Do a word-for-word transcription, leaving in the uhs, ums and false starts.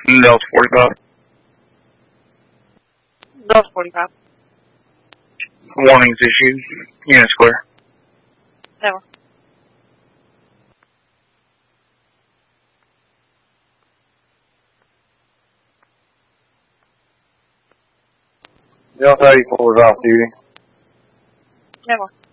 Delta forty-five. Delta forty-five. Warnings issued. Unit square. Never. Delta eighty-four is off duty. Never.